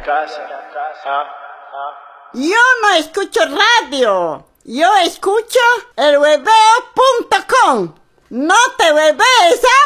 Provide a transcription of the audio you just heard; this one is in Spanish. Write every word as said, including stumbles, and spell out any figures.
Yo no escucho radio. Yo escucho el hueveo punto com. No te huevees, ¿ah?